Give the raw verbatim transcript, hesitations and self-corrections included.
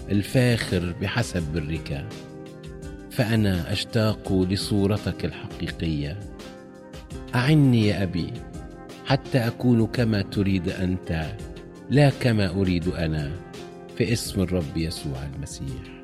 الفاخر بحسب برك، فأنا أشتاق لصورتك الحقيقية. أعني يا أبي حتى أكون كما تريد أنت لا كما أريد أنا، في اسم الرب يسوع المسيح.